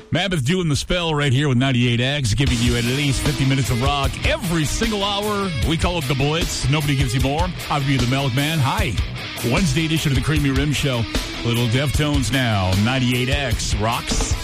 Mammoth doing the spell right here with 98X, giving you at least 50 minutes of rock every single hour. We call it the Blitz. Nobody gives you more. I'll be the Milkman. Hi. Wednesday edition of the Creamy Rim Show. Little Deftones now. 98X rocks.